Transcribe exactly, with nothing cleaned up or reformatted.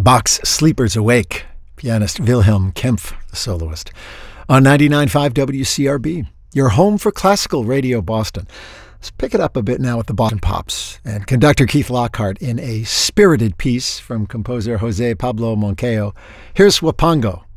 Bach's Sleepers Awake, pianist Wilhelm Kempff, the soloist, on ninety-nine point five W C R B, your home for classical radio Boston. Let's pick it up a bit now with the Boston Pops and conductor Keith Lockhart in a spirited piece from composer Jose Pablo Moncayo. Here's Wapango,